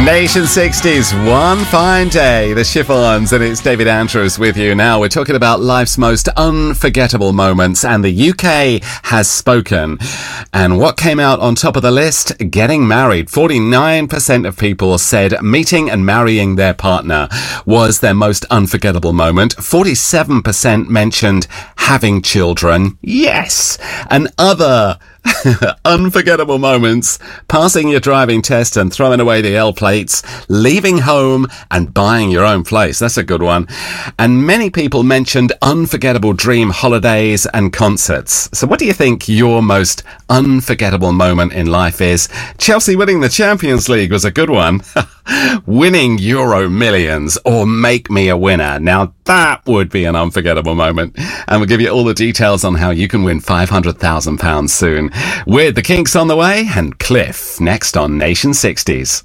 Nation 60s, one fine day, the Chiffons, and it's David Andrews with you. Now we're talking about life's most unforgettable moments, and the UK has spoken. And what came out on top of the list? Getting married. 49% of people said meeting and marrying their partner was their most unforgettable moment. 47% mentioned having children. Yes! And other unforgettable moments: passing your driving test and throwing away the L plates, leaving home and buying your own place. That's a good one. And many people mentioned unforgettable dream holidays and concerts. So what do you think your most unforgettable moment in life is? Chelsea winning the Champions League was a good one. Winning Euro Millions or Make Me a Winner. Now that would be an unforgettable moment. And we'll give you all the details on how you can win £500,000 soon. With the Kinks on the way and Cliff next on Nation 60s.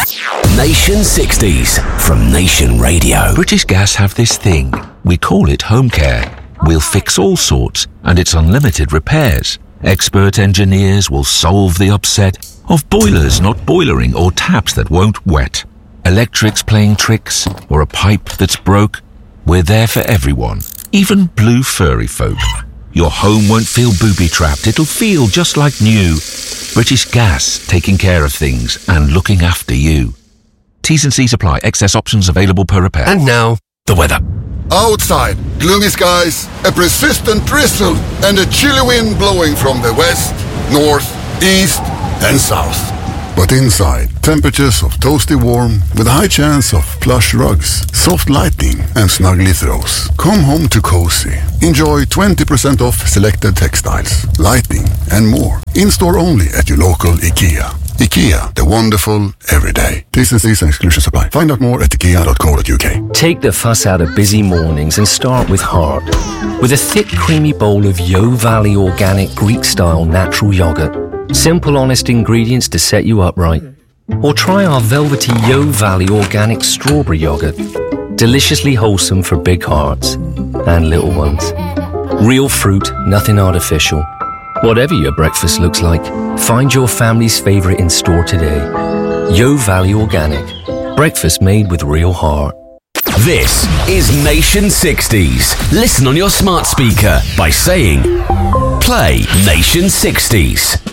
Nation 60s from Nation Radio. British Gas have this thing. We call it home care. We'll fix all sorts, and it's unlimited repairs. Expert engineers will solve the upset of boilers not boilering or taps that won't wet. Electrics playing tricks or a pipe that's broke. We're there for everyone, even blue furry folk. Your home won't feel booby-trapped. It'll feel just like new. British Gas, taking care of things and looking after you. T's and C's apply. Excess options available per repair. And now, the weather. Outside, gloomy skies, a persistent drizzle, and a chilly wind blowing from the west, north, east, and south. But inside, temperatures of toasty warm with a high chance of plush rugs, soft lighting, and snuggly throws. Come home to cozy. Enjoy 20% off selected textiles, lighting, and more. In-store only at your local IKEA. IKEA, the wonderful everyday. T's and C's and exclusions apply. Find out more at ikea.co.uk. Take the fuss out of busy mornings and start with heart. With a thick, creamy bowl of Yo Valley organic Greek-style natural yogurt. Simple, honest ingredients to set you up right. Or try our velvety Yo Valley organic strawberry yogurt. Deliciously wholesome for big hearts and little ones. Real fruit, nothing artificial. Whatever your breakfast looks like, find your family's favourite in store today. Yo Valley Organic. Breakfast made with real heart. This is Nation 60s. Listen on your smart speaker by saying, play Nation 60s.